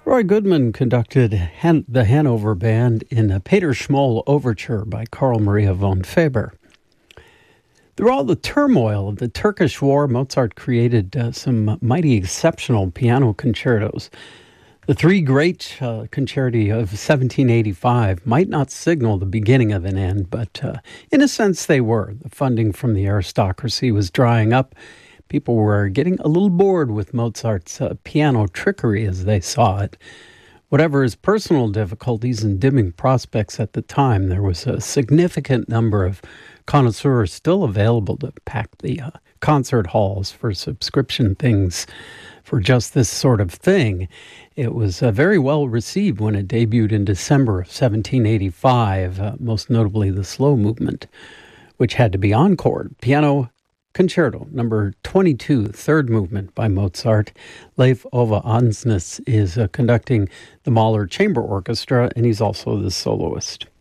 Roy Goodman conducted the Hanover Band in a Peter Schmoll Overture by Carl Maria von Weber. Through all the turmoil of the Turkish War, Mozart created some mighty exceptional piano concertos. The three great concerti of 1785 might not signal the beginning of an end, but in a sense they were. The funding from the aristocracy was drying up. People were getting a little bored with Mozart's piano trickery as they saw it. Whatever his personal difficulties and dimming prospects at the time, there was a significant number of connoisseurs still available to pack the concert halls for subscription things for just this sort of thing. It was very well received when it debuted in December of 1785, most notably the slow movement, which had to be encored. Piano Concerto number 22, third movement by Mozart. Leif Ove Andsnes is conducting the Mahler Chamber Orchestra, and he's also the soloist.